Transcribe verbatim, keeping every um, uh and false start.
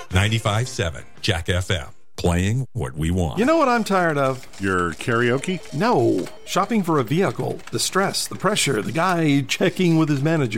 ninety-five point seven Jack F M. Playing what we want. You know what I'm tired of? Your karaoke? No. Shopping for a vehicle. The stress, the pressure, the guy checking with his manager.